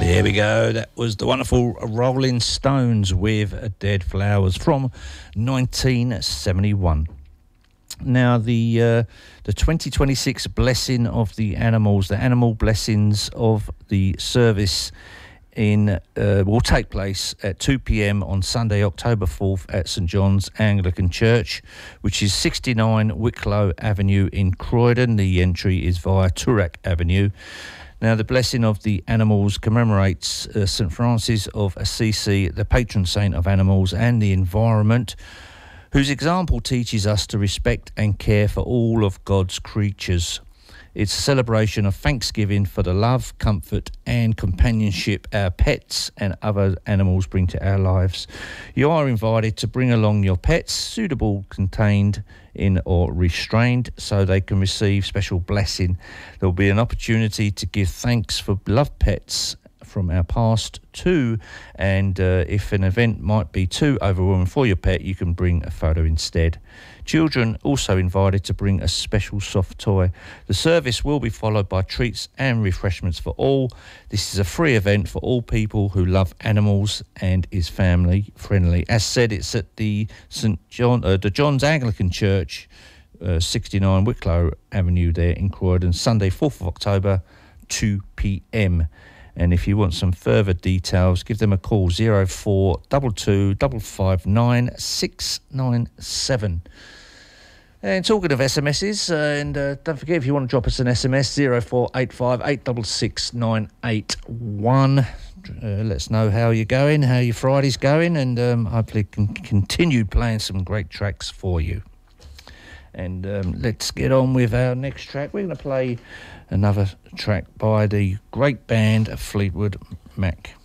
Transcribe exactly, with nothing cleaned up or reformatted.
There we go. That was the wonderful Rolling Stones with Dead Flowers from nineteen seventy-one. Now, the uh, the twenty twenty-six Blessing of the Animals, the animal blessings of the service in uh, will take place at two p.m. on Sunday, October fourth at St John's Anglican Church, which is sixty-nine Wicklow Avenue in Croydon. The entry is via Toorak Avenue. Now, the Blessing of the Animals commemorates uh, St Francis of Assisi, the patron saint of animals and the environment, whose example teaches us to respect and care for all of God's creatures. It's a celebration of thanksgiving for the love, comfort and companionship our pets and other animals bring to our lives. You are invited to bring along your pets, suitable, contained in or restrained, so they can receive special blessing. There will be an opportunity to give thanks for beloved pets from our past too, and uh, if an event might be too overwhelming for your pet, you can bring a photo instead. Children also invited to bring a special soft toy. The service will be followed by treats and refreshments for all. This is a free event for all people who love animals and is family friendly. As said, it's at the St John, uh, the John's Anglican Church, uh, sixty-nine Wicklow Avenue there in Croydon, Sunday fourth of October, two p.m. And if you want some further details, give them a call, zero four two two five five nine six nine seven. And talking of S M Ses, uh, and uh, don't forget, if you want to drop us an S M S, zero four eight five eight six six nine eight one. Uh, let us know how you're going, how your Friday's going, and um, hopefully can continue playing some great tracks for you. And um, let's get on with our next track. We're going to play another track by the great band Fleetwood Mac.